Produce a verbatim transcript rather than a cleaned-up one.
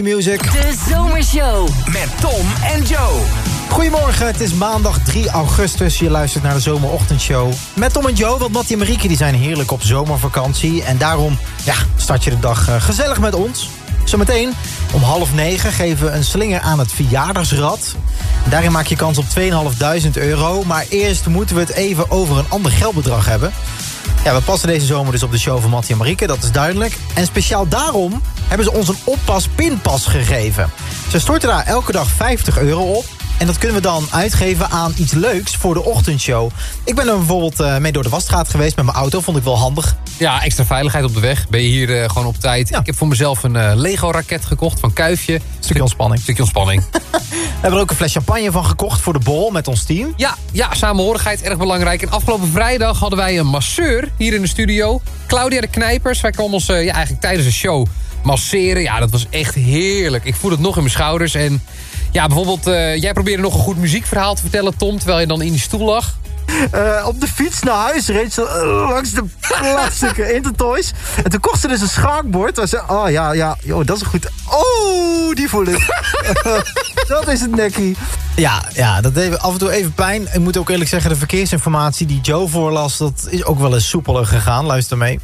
Music. De Zomershow. Met Tom en Joe. Goedemorgen, het is maandag drie augustus. Je luistert naar de Zomerochtendshow. Met Tom en Joe, want Mattie en Marieke die zijn heerlijk op zomervakantie. En daarom ja, start je de dag uh, gezellig met ons. Zometeen om half negen geven we een slinger aan het verjaardagsrad. Daarin maak je kans op tweeduizend vijfhonderd euro. Maar eerst moeten we het even over een ander geldbedrag hebben. Ja, we passen deze zomer dus op de show van Mattie en Marieke, dat is duidelijk. En speciaal daarom hebben ze ons een oppas-pinpas gegeven. Ze storten daar elke dag vijftig euro op. En dat kunnen we dan uitgeven aan iets leuks voor de ochtendshow. Ik ben er bijvoorbeeld uh, mee door de wasstraat geweest met mijn auto. Vond ik wel handig. Ja, extra veiligheid op de weg. Ben je hier uh, gewoon op tijd. Ja. Ik heb voor mezelf een uh, Lego-raket gekocht van Kuifje. Stukje ontspanning. Stukje ontspanning. We hebben er ook een fles champagne van gekocht voor de borrel met ons team. Ja, ja, samenhorigheid, erg belangrijk. En afgelopen vrijdag hadden wij een masseur hier in de studio. Claudia de Knijpers. Wij kwamen ons uh, ja, eigenlijk tijdens de show masseren. Ja, dat was echt heerlijk. Ik voel het nog in mijn schouders. En ja, bijvoorbeeld, uh, jij probeerde nog een goed muziekverhaal te vertellen, Tom, terwijl je dan in die stoel lag. Uh, op de fiets naar huis reed ze uh, langs de plastic Intertoys. En toen kocht ze dus een schaakbord. En ze, oh ja, ja, joh, dat is goed. Oh, die voel ik. Dat is het nekkie. Ja, ja, dat deed af en toe even pijn. Ik moet ook eerlijk zeggen, de verkeersinformatie die Joe voorlas, dat is ook wel eens soepeler gegaan. Luister mee.